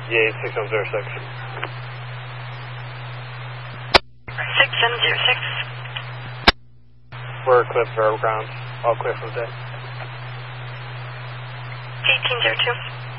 Yeah, 6706. 6706. We're clear for ground. All clear for the day. 1802.